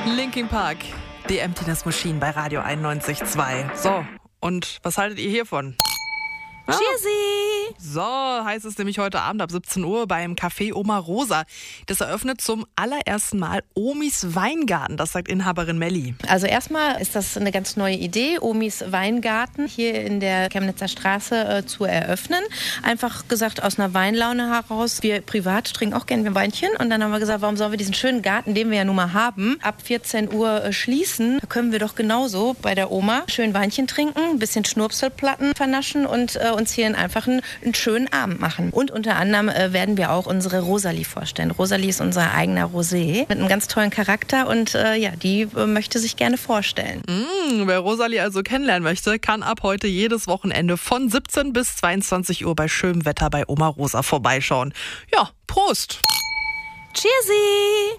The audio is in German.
Linkin Park, The Emptiness Machine bei Radio 91.2. So, und was haltet ihr hiervon? Cheersy! So heißt es nämlich heute Abend ab 17 Uhr beim Café Oma Rosa. Das eröffnet zum allerersten Mal Omis Weingarten, das sagt Inhaberin Melli. Also erstmal ist das eine ganz neue Idee, Omis Weingarten hier in der Chemnitzer Straße zu eröffnen. Einfach gesagt aus einer Weinlaune heraus. Wir privat trinken auch gerne ein Weinchen und dann haben wir gesagt, warum sollen wir diesen schönen Garten, den wir ja nun mal haben, ab 14 Uhr schließen? Da können wir doch genauso bei der Oma schön Weinchen trinken, ein bisschen Schnurpselplatten vernaschen und uns hier einfach einen schönen Abend machen. Und unter anderem werden wir auch unsere Rosalie vorstellen. Rosalie ist unser eigener Rosé mit einem ganz tollen Charakter und die möchte sich gerne vorstellen. Wer Rosalie also kennenlernen möchte, kann ab heute jedes Wochenende von 17 bis 22 Uhr bei schönem Wetter bei Oma Rosa vorbeischauen. Ja, Prost! Cheersy!